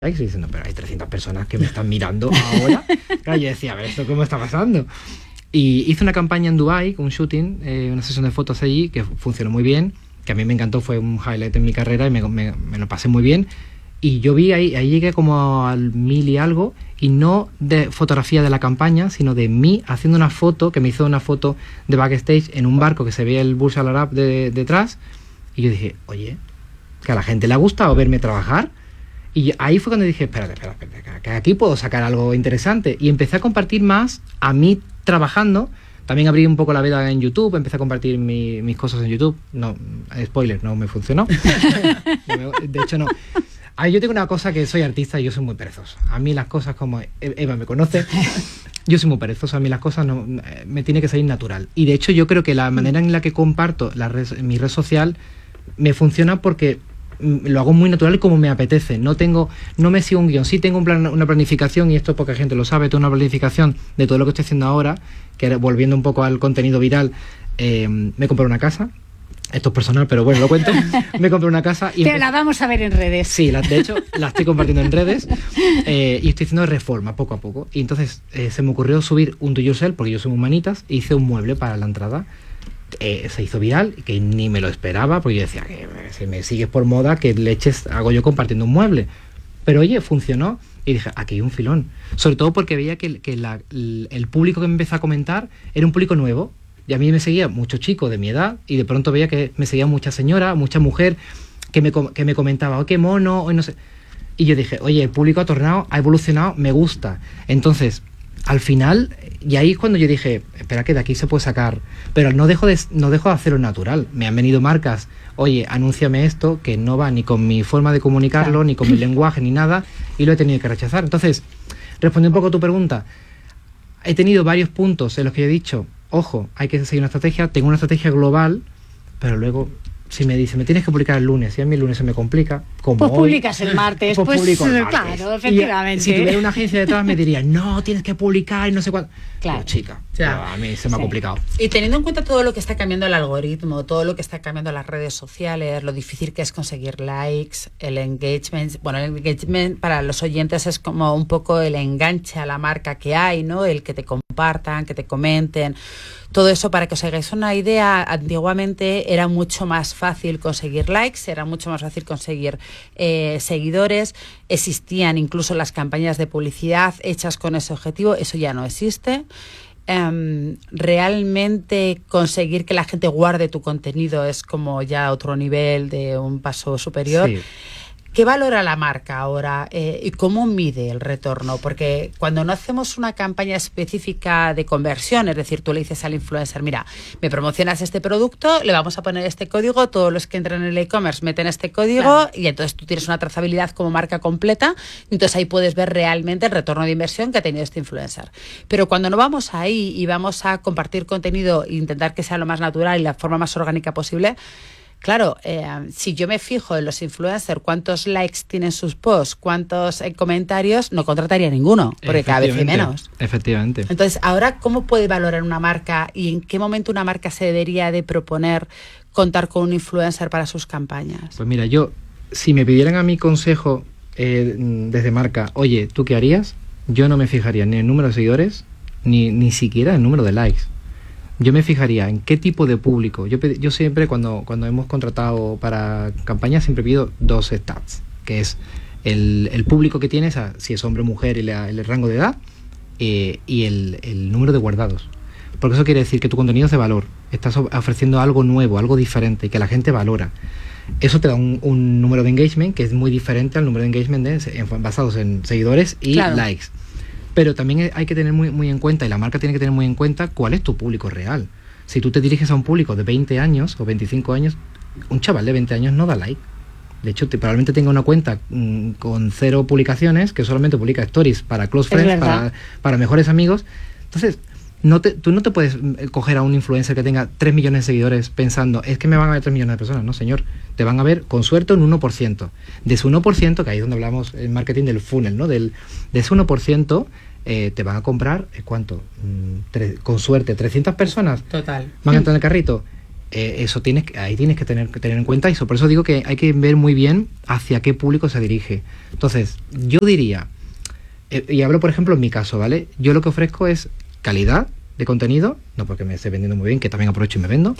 likes y diciendo, pero hay 300 personas que me están mirando ahora. Claro, yo decía, a ver, ¿esto cómo está pasando? Y hice una campaña en Dubái, un shooting, una sesión de fotos allí, que funcionó muy bien, que a mí me encantó, fue un highlight en mi carrera y me lo pasé muy bien. Y yo vi ahí llegué como al 1000 y algo, y no de fotografía de la campaña, sino de mí haciendo una foto, que me hizo una foto de backstage en un barco que se veía el Burj Al Arab detrás. Y yo dije, oye, que a la gente le ha gustado verme trabajar. Y ahí fue cuando dije, espérate, que aquí puedo sacar algo interesante. Y empecé a compartir más a mí trabajando. También abrí un poco la veda en YouTube, empecé a compartir mis cosas en YouTube. No, spoiler, no me funcionó. De hecho, no. Yo tengo una cosa, que soy artista y yo soy muy perezoso. A mí las cosas, como Eva me conoce, yo soy muy perezoso. A mí las cosas no, me tiene que salir natural. Y de hecho yo creo que la manera en la que comparto mi red social me funciona porque lo hago muy natural como me apetece. No me sigo un guión. Sí tengo una planificación, y esto poca gente lo sabe, tengo una planificación de todo lo que estoy haciendo ahora, que volviendo un poco al contenido viral, me compré una casa. Esto es personal, pero bueno, lo cuento. Me compré una casa y... Te la vamos a ver en redes. Sí, de hecho, la estoy compartiendo en redes, y estoy haciendo reforma poco a poco. Y entonces se me ocurrió subir un do yourself, porque yo soy muy manitas, e hice un mueble para la entrada. Se hizo viral, que ni me lo esperaba, porque yo decía, que si me sigues por moda, que leches hago yo compartiendo un mueble. Pero oye, funcionó, y dije, aquí hay un filón. Sobre todo porque veía que el público que me empezó a comentar era un público nuevo. Y a mí me seguía mucho chico de mi edad, y de pronto veía que me seguía mucha señora, mucha mujer, que me comentaba, oh, qué mono, o no sé. Y yo dije, oye, el público ha evolucionado, me gusta. Entonces, al final, y ahí es cuando yo dije, espera, que de aquí se puede sacar, pero no dejo de hacerlo natural. Me han venido marcas, oye, anúnciame esto, que no va ni con mi forma de comunicarlo, claro, ni con mi lenguaje, ni nada, y lo he tenido que rechazar. Entonces, respondiendo un poco a tu pregunta, he tenido varios puntos en los que he dicho, ojo, hay que seguir una estrategia, tengo una estrategia global, pero luego, si me dice, me tienes que publicar el lunes, y a mí el lunes se me complica, como pues hoy, publicas el martes, pues publico el martes. Claro, efectivamente. Y si tuviera una agencia detrás me diría, no, tienes que publicar y no sé cuánto. Claro. Pero, chica, a mí se me ha complicado. Y teniendo en cuenta todo lo que está cambiando el algoritmo, todo lo que está cambiando las redes sociales, lo difícil que es conseguir likes, el engagement. Bueno, el engagement para los oyentes es como un poco el enganche a la marca que hay, ¿no? El que te compartan, que te comenten. Todo eso, para que os hagáis una idea, antiguamente era mucho más fácil conseguir likes, era mucho más fácil conseguir seguidores, existían incluso las campañas de publicidad hechas con ese objetivo, eso ya no existe. Realmente conseguir que la gente guarde tu contenido es como ya otro nivel, de un paso superior. Sí. ¿Qué valora la marca ahora y cómo mide el retorno? Porque cuando no hacemos una campaña específica de conversión, es decir, tú le dices al influencer, mira, me promocionas este producto, le vamos a poner este código, todos los que entran en el e-commerce meten este código, claro, y entonces tú tienes una trazabilidad como marca completa, y entonces ahí puedes ver realmente el retorno de inversión que ha tenido este influencer. Pero cuando no vamos ahí y vamos a compartir contenido e intentar que sea lo más natural y la forma más orgánica posible, claro, si yo me fijo en los influencers, cuántos likes tienen sus posts, cuántos comentarios, no contrataría ninguno, porque cada vez hay menos. Efectivamente. Entonces, ahora, ¿cómo puede valorar una marca y en qué momento una marca se debería de proponer contar con un influencer para sus campañas? Pues mira, si me pidieran a mi consejo desde marca, oye, ¿tú qué harías? Yo no me fijaría ni en el número de seguidores, ni siquiera en el número de likes. Yo me fijaría en qué tipo de público. Yo siempre, cuando hemos contratado para campañas, siempre pido 2 stats, que es el público que tienes, si es hombre o mujer, y el rango de edad, y el número de guardados. Porque eso quiere decir que tu contenido es de valor. Estás ofreciendo algo nuevo, algo diferente, y que la gente valora. Eso te da un número de engagement que es muy diferente al número de engagement basados en seguidores y claro, likes. Pero también hay que tener muy en cuenta, y la marca tiene que tener muy en cuenta, cuál es tu público real. Si tú te diriges a un público de 20 años o 25 años, un chaval de 20 años no da like. De hecho, probablemente tenga una cuenta con 0 publicaciones, que solamente publica stories para close friends, para mejores amigos. Entonces, tú no te puedes coger a un influencer que tenga 3 millones de seguidores pensando, es que me van a ver 3 millones de personas. No, señor. Te van a ver, con suerte, un 1%. De ese 1%, que ahí es donde hablamos en marketing del funnel, ¿no? De ese 1%, te van a comprar, ¿cuánto? Con suerte, 300 personas. Total. Van a entrar en el carrito. eso ahí tienes que tener en cuenta, y por eso digo que hay que ver muy bien hacia qué público se dirige. Entonces, yo diría, y hablo por ejemplo en mi caso, ¿vale? Yo lo que ofrezco es calidad de contenido, no porque me esté vendiendo muy bien, que también aprovecho y me vendo,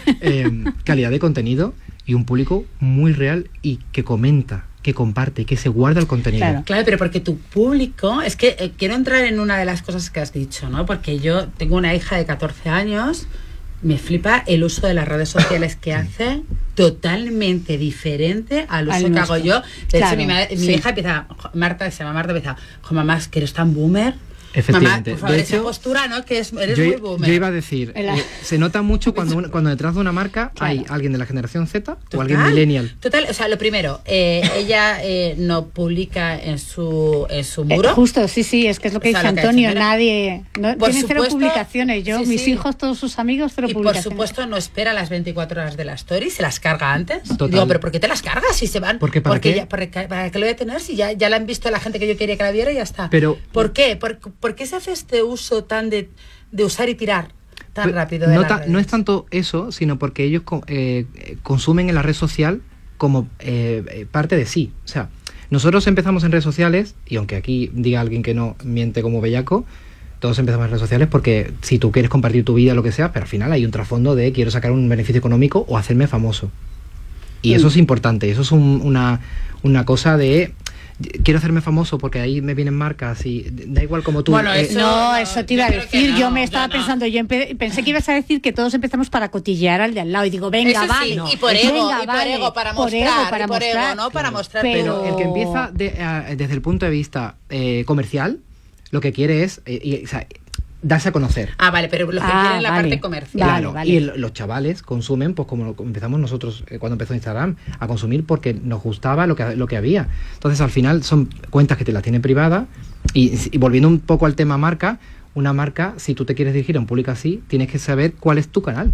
calidad de contenido y un público muy real y que comenta, que comparte, que se guarda el contenido. Claro, pero porque tu público, es que quiero entrar en una de las cosas que has dicho, ¿no? Porque yo tengo una hija de 14 años, me flipa el uso de las redes sociales que hace, totalmente diferente al uso que hago yo. De hecho, mi hija empieza, Marta, se llama Marta, empieza, mamá, es que eres tan boomer. Efectivamente. Mamá, por favor, de esa hecho, postura, ¿no? Que eres muy boomer. Yo iba a decir, se nota mucho cuando detrás de una marca hay alguien de la generación Z o alguien millennial. Total, o sea, lo primero, ella no publica en su muro. Justo, sí, es que es lo que dice Antonio, nadie... No, tiene cero publicaciones, mis hijos, todos sus amigos, cero publicaciones. Y por supuesto no espera las 24 horas de la story, se las carga antes. Total. Digo, ¿pero por qué te las cargas si se van? ¿Para qué? ¿Para qué lo voy a tener si ya la han visto la gente que yo quería que la viera y ya está? Pero, ¿por qué? ¿Por qué se hace este uso tan de usar y tirar tan rápido de las redes? No es tanto eso, sino porque ellos consumen en la red social como parte de sí. O sea, nosotros empezamos en redes sociales, y aunque aquí diga alguien que no miente como bellaco, todos empezamos en redes sociales porque si tú quieres compartir tu vida, lo que sea, pero al final hay un trasfondo de quiero sacar un beneficio económico o hacerme famoso. Y eso es importante, eso es una cosa de... Quiero hacerme famoso porque ahí me vienen marcas y da igual como tú. Bueno, eso te iba a decir. Yo me estaba pensando, pensé que ibas a decir que todos empezamos para cotillear al de al lado y digo, venga, eso vale. Sí, y por ego, para mostrar, ¿no? Para mostrar. Pero el que empieza desde el punto de vista comercial, lo que quiere es darse a conocer. Vale, pero lo que quiere es la parte comercial. Claro, vale. Y los chavales consumen, pues como empezamos nosotros cuando empezó Instagram, a consumir porque nos gustaba lo que había. Entonces, al final, son cuentas que te las tienen privada. Y volviendo un poco al tema marca, una marca, si tú te quieres dirigir a un público así, tienes que saber cuál es tu canal.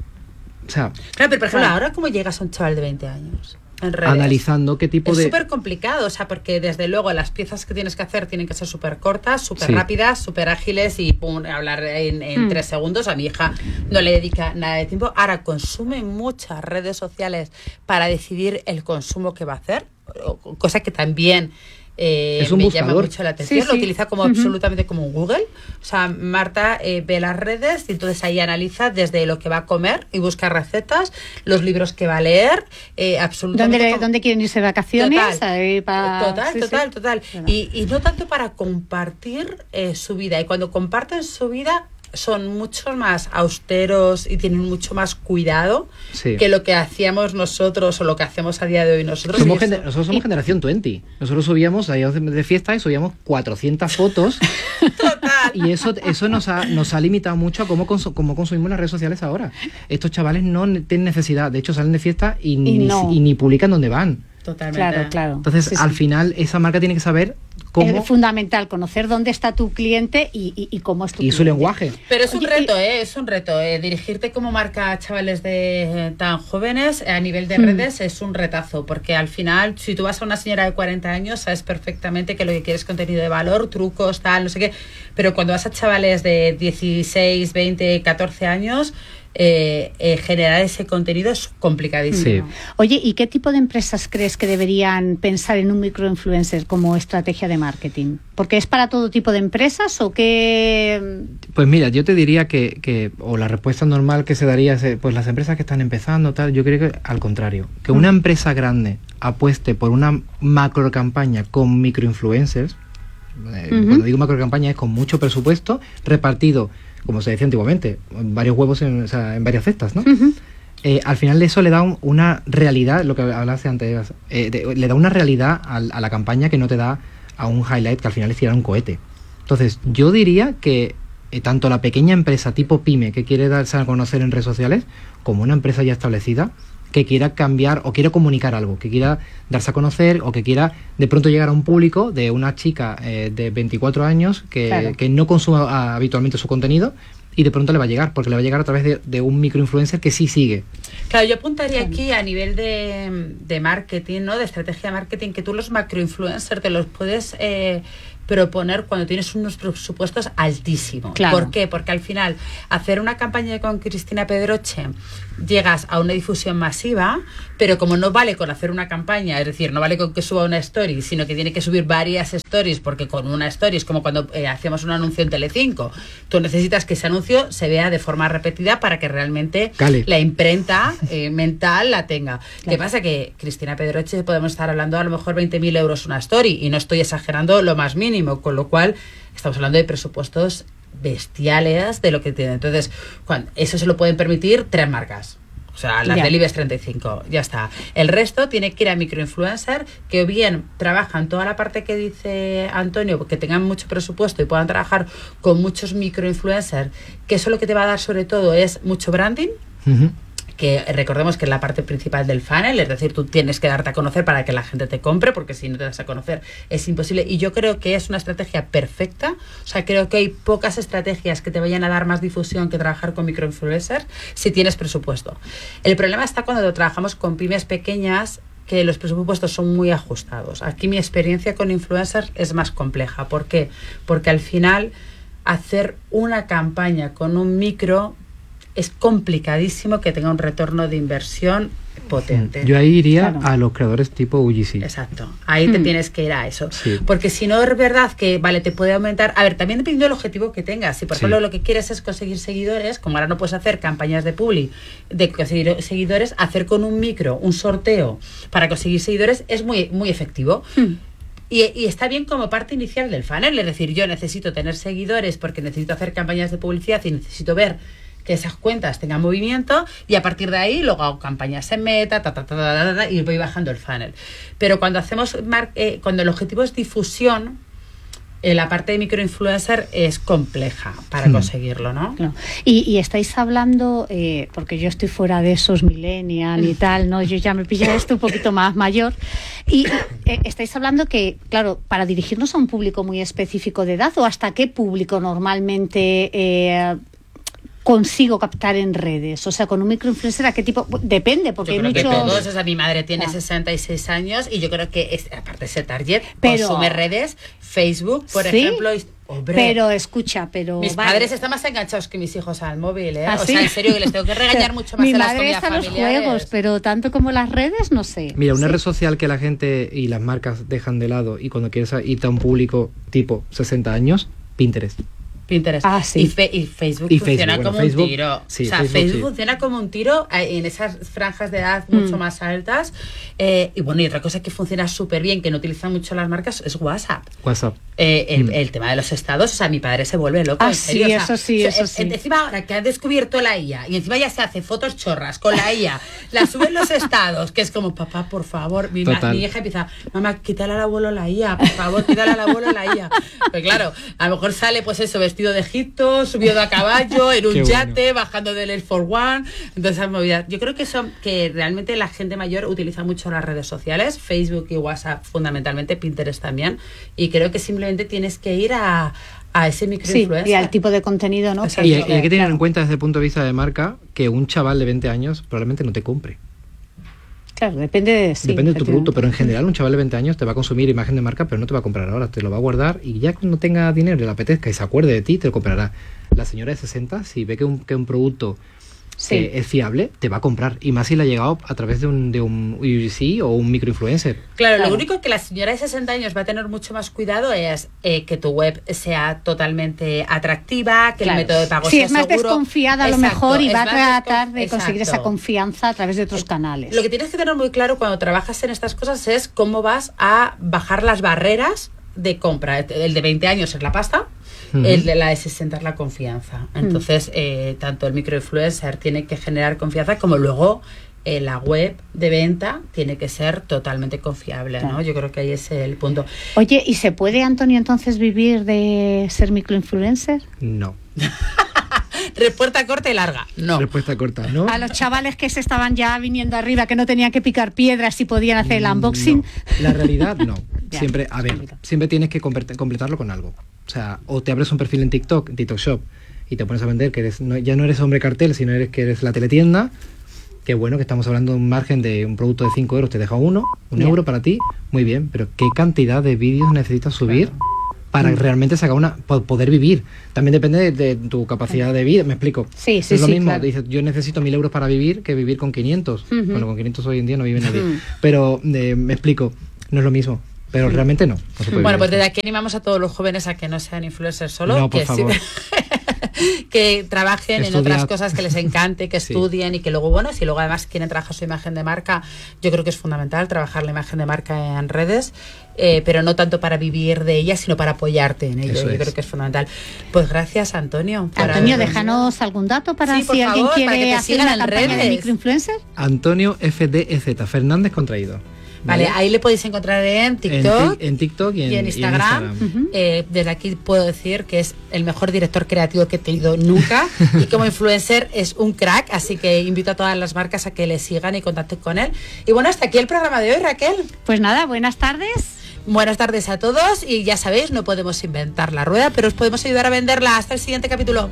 O sea... Claro, pero por ejemplo, ahora, ¿cómo llegas a un chaval de 20 años? En redes. Analizando qué tipo es de... Es súper complicado, o sea, porque desde luego las piezas que tienes que hacer tienen que ser súper cortas, súper rápidas, súper ágiles y pum, hablar en 3 segundos. A mi hija no le dedica nada de tiempo. Ahora consume muchas redes sociales para decidir el consumo que va a hacer, cosa que también... me llama mucho la atención, lo utiliza como absolutamente como un Google. O sea, Marta ve las redes y entonces ahí analiza desde lo que va a comer y busca recetas, los libros que va a leer, absolutamente. ¿Dónde quieren irse de vacaciones? Total. Y no tanto para compartir su vida. Y cuando comparten su vida son mucho más austeros y tienen mucho más cuidado que lo que hacíamos nosotros o lo que hacemos a día de hoy nosotros. Nosotros somos generación 20. Nosotros subíamos, salíamos de fiesta y subíamos 400 fotos. Total. Y eso nos ha limitado mucho a cómo consumimos las redes sociales ahora. Estos chavales no tienen necesidad. De hecho, salen de fiesta y ni publican dónde van. Totalmente. Claro. Entonces, al final, esa marca tiene que saber cómo... Es fundamental conocer dónde está tu cliente y cómo es tu cliente. Y su lenguaje. Pero es un reto, dirigirte como marca a chavales tan jóvenes a nivel de redes es un retazo, porque al final, si tú vas a una señora de 40 años, sabes perfectamente que lo que quieres es contenido de valor, trucos, tal, no sé qué, pero cuando vas a chavales de 16, 20, 14 años... generar ese contenido es complicadísimo. Oye, ¿y qué tipo de empresas crees que deberían pensar en un microinfluencer como estrategia de marketing? ¿Porque es para todo tipo de empresas o qué? Pues mira, yo te diría que o la respuesta normal que se daría es, pues las empresas que están empezando, tal, yo creo que al contrario, que una empresa grande apueste por una macro campaña con microinfluencers, cuando digo macro campaña es con mucho presupuesto repartido, como se decía antiguamente, varios huevos en varias cestas, ¿no? Al final eso le da una realidad, lo que hablaste antes, le da una realidad a la campaña que no te da a un highlight que al final es tirar un cohete. Entonces, yo diría que tanto la pequeña empresa tipo pyme que quiere darse a conocer en redes sociales, como una empresa ya establecida que quiera cambiar o quiera comunicar algo, que quiera darse a conocer o que quiera de pronto llegar a un público de una chica de 24 años que no consuma habitualmente su contenido y de pronto le va a llegar, porque le va a llegar a través de un microinfluencer que sí sigue. Claro, yo apuntaría aquí a nivel de marketing, ¿no? De estrategia de marketing, que tú los macroinfluencers te los puedes proponer cuando tienes unos presupuestos altísimos. Claro. ¿Por qué? Porque al final, hacer una campaña con Cristina Pedroche, llegas a una difusión masiva, pero como no vale con hacer una campaña, es decir, no vale con que suba una story, sino que tiene que subir varias stories, porque con una story es como cuando hacíamos un anuncio en Telecinco. Tú necesitas que ese anuncio se vea de forma repetida para que realmente la imprenta mental la tenga. Claro. ¿Qué pasa? Que Cristina Pedroche podemos estar hablando a lo mejor 20.000 euros una story, y no estoy exagerando lo más mínimo, con lo cual estamos hablando de presupuestos bestiales de lo que tiene. Entonces, eso se lo pueden permitir 3 marcas. O sea, las del IBEX 35, ya está. El resto tiene que ir a microinfluencer, que o bien trabajan toda la parte que dice Antonio, que tengan mucho presupuesto y puedan trabajar con muchos microinfluencers, que eso lo que te va a dar sobre todo es mucho branding, que recordemos que es la parte principal del funnel, es decir, tú tienes que darte a conocer para que la gente te compre, porque si no te das a conocer es imposible, y yo creo que es una estrategia perfecta. O sea, creo que hay pocas estrategias que te vayan a dar más difusión que trabajar con microinfluencers si tienes presupuesto. El problema está cuando trabajamos con pymes pequeñas, que los presupuestos son muy ajustados. Aquí mi experiencia con influencers es más compleja. ¿Por qué? Porque al final hacer una campaña con un micro es complicadísimo que tenga un retorno de inversión potente. Yo ahí iría a los creadores tipo UGC. Exacto. Ahí te tienes que ir a eso. Sí. Porque si no es verdad que, vale, te puede aumentar... A ver, también dependiendo del objetivo que tengas. Si, por ejemplo, lo que quieres es conseguir seguidores, como ahora no puedes hacer campañas de publi, de conseguir seguidores, hacer con un micro, un sorteo para conseguir seguidores es muy, muy efectivo. Y está bien como parte inicial del funnel. Es decir, yo necesito tener seguidores porque necesito hacer campañas de publicidad y necesito ver que esas cuentas tengan movimiento, y a partir de ahí luego hago campañas en Meta, y voy bajando el funnel. Pero cuando hacemos cuando el objetivo es difusión, la parte de microinfluencer es compleja para conseguirlo, ¿no? Claro. Y estáis hablando, porque yo estoy fuera de esos millennial y tal, ¿no? Yo ya me pilla esto un poquito más mayor. Y estáis hablando que, claro, para dirigirnos a un público muy específico de edad, ¿o hasta qué público normalmente consigo captar en redes? O sea, con un microinfluencer, ¿a qué tipo? Depende, porque hay muchos... todos, o sea, mi madre tiene 66 años y yo creo que, aparte de ese target, consume redes, Facebook, por ejemplo... Hombre, pero escucha, mis padres están más enganchados que mis hijos al móvil, ¿eh? ¿Ah, sí? O sea, en serio, que les tengo que regañar mucho más en las comidas familiares. Mi madre está a los juegos, pero tanto como las redes, no sé. Mira, una red social que la gente y las marcas dejan de lado, y cuando quieres irte a un público tipo 60 años, Pinterest. Sí. Y Facebook funciona como un tiro. Sí, o sea, Facebook funciona como un tiro en esas franjas de edad mucho más altas. Y bueno, y otra cosa que funciona súper bien, que no utilizan mucho las marcas, es WhatsApp. El tema de los estados, o sea, mi padre se vuelve loco. En serio, eso sí. Encima ahora que ha descubierto la IA, y encima ya se hace fotos chorras con la IA, la suben los estados, que es como, papá, por favor, mi hija empieza, mamá, quítale al abuelo la IA, por favor, quítale al abuelo la IA. Pues claro, a lo mejor sale pues eso, vestido de Egipto, subido a caballo, en un yate, bajando del Air Force One. Entonces, esas movidas. Yo creo que realmente la gente mayor utiliza mucho las redes sociales, Facebook y WhatsApp fundamentalmente, Pinterest también, y creo que simplemente tienes que ir a ese microinfluencer. Sí, y al tipo de contenido, ¿no? Y hay que tener en cuenta desde el punto de vista de marca que un chaval de 20 años probablemente no te compre. Claro, depende de tu producto, pero en general un chaval de 20 años te va a consumir imagen de marca, pero no te va a comprar ahora, te lo va a guardar, y ya cuando tenga dinero y le apetezca y se acuerde de ti, te lo comprará. La señora de 60, si ve que un producto es fiable, te va a comprar, y más si le ha llegado a través de un UGC o un microinfluencer. Claro, lo único que la señora de 60 años va a tener mucho más cuidado es que tu web sea totalmente atractiva, que el método de pago sea es más seguro. Desconfiada a lo mejor, y va a tratar de conseguir esa confianza a través de otros canales. Lo que tienes que tener muy claro cuando trabajas en estas cosas es cómo vas a bajar las barreras de compra. El de 20 años es la pasta, el de la de 60 es la confianza. Entonces, tanto el microinfluencer tiene que generar confianza, como luego la web de venta tiene que ser totalmente confiable, ¿no? Yo creo que ahí es el punto. Oye, ¿y se puede, Antonio, entonces vivir de ser microinfluencer? No. Respuesta corta y larga, no. Respuesta corta, ¿no? A los chavales que se estaban ya viniendo arriba, que no tenían que picar piedras y podían hacer el unboxing. No. La realidad, no. Siempre tienes que completarlo con algo. O sea, o te abres un perfil en TikTok Shop, y te pones a vender que ya no eres hombre cartel, sino que eres la teletienda. Qué bueno, que estamos hablando de un margen de un producto de 5 euros, te deja un euro para ti, muy bien, pero ¿qué cantidad de vídeos necesitas subir para realmente sacar poder vivir. También depende de tu capacidad de vida, me explico. Sí, es lo mismo, claro. dices, yo necesito 1.000 euros para vivir que vivir con 500. Bueno, con 500 hoy en día no vive nadie. Pero me explico, no es lo mismo. Pero realmente no se puede Bueno, vivir pues esto. desde aquí animamos a todos los jóvenes a que no sean influencers solo, No, por que favor. que trabajen en Estudiad. otras cosas que les encante, que Sí. estudien y que luego, bueno, si luego además quieren trabajar su imagen de marca, yo creo que es fundamental trabajar la imagen de marca en redes, pero no tanto para vivir de ella, sino para apoyarte en ello. Eso Yo es. creo que es fundamental. Pues gracias, Antonio. por Antonio, habernos- déjanos algún dato para Sí, por si alguien favor, para que quiere te hacer sigan una en campaña de redes. microinfluencer. Antonio FDEZ, Fernández contraído. Vale, ahí le podéis encontrar en TikTok. En TikTok y en Instagram. Instagram. Desde aquí puedo decir que es el mejor director creativo que he tenido nunca y como influencer es un crack, así que invito a todas las marcas a que le sigan y contacten con él. Y bueno, hasta aquí el programa de hoy, Raquel. Pues nada, buenas tardes. Buenas tardes a todos y ya sabéis, no podemos inventar la rueda, pero os podemos ayudar a venderla. Hasta el siguiente capítulo.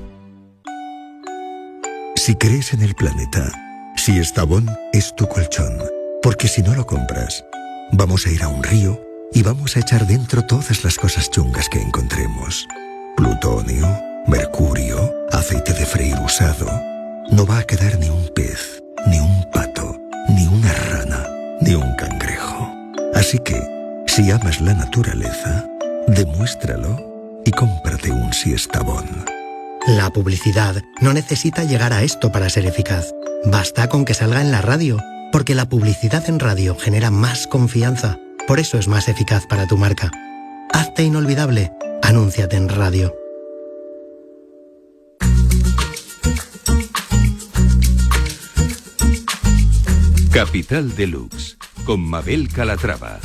Si crees en el planeta, si Estavón es tu colchón, porque si no lo compras, vamos a ir a un río y vamos a echar dentro todas las cosas chungas que encontremos. Plutonio, mercurio, aceite de freír usado. No va a quedar ni un pez, ni un pato, ni una rana, ni un cangrejo. Así que, si amas la naturaleza, demuéstralo y cómprate un Siestabón. La publicidad no necesita llegar a esto para ser eficaz. Basta con que salga en la radio, porque la publicidad en radio genera más confianza. Por eso es más eficaz para tu marca. Hazte inolvidable. Anúnciate en radio. Capital Deluxe, con Mabel Calatrava.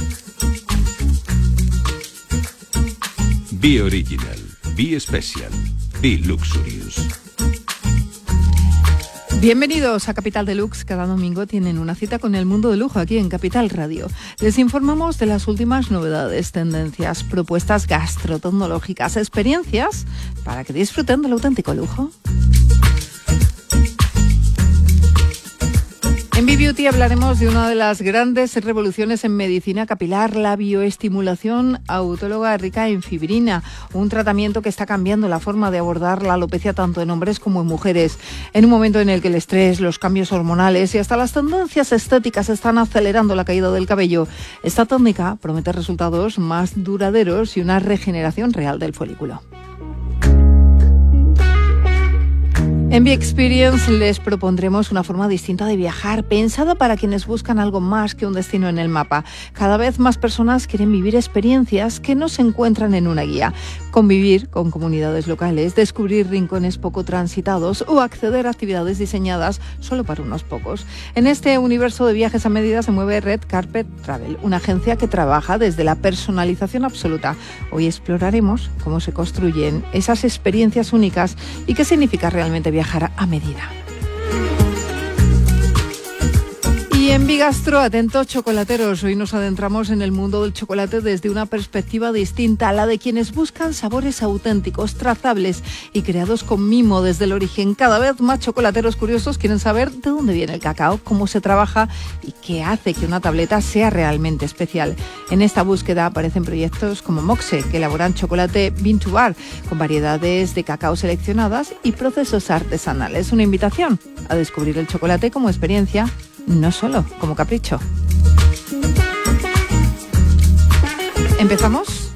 Be Original, Be Special, Be Luxurious. Bienvenidos a Capital Deluxe. Cada domingo tienen una cita con el mundo del lujo aquí en Capital Radio. Les informamos de las últimas novedades, tendencias, propuestas gastrotecnológicas, experiencias para que disfruten del auténtico lujo. En B-Beauty hablaremos de una de las grandes revoluciones en medicina capilar, la bioestimulación autóloga rica en fibrina, un tratamiento que está cambiando la forma de abordar la alopecia tanto en hombres como en mujeres. En un momento en el que el estrés, los cambios hormonales y hasta las tendencias estéticas están acelerando la caída del cabello, esta técnica promete resultados más duraderos y una regeneración real del folículo. En B-Experience les propondremos una forma distinta de viajar, pensada para quienes buscan algo más que un destino en el mapa. Cada vez más personas quieren vivir experiencias que no se encuentran en una guía. Convivir con comunidades locales, descubrir rincones poco transitados o acceder a actividades diseñadas solo para unos pocos. En este universo de viajes a medida se mueve Red Carpet Travel, una agencia que trabaja desde la personalización absoluta. Hoy exploraremos cómo se construyen esas experiencias únicas y qué significa realmente viajar a medida. Y en Bigastro, atentos chocolateros, hoy nos adentramos en el mundo del chocolate desde una perspectiva distinta, la de quienes buscan sabores auténticos, trazables y creados con mimo desde el origen. Cada vez más chocolateros curiosos quieren saber de dónde viene el cacao, cómo se trabaja y qué hace que una tableta sea realmente especial. En esta búsqueda aparecen proyectos como Moxe, que elaboran chocolate bean to bar, con variedades de cacao seleccionadas y procesos artesanales. Una invitación a descubrir el chocolate como experiencia, no solo como capricho. ¿Empezamos?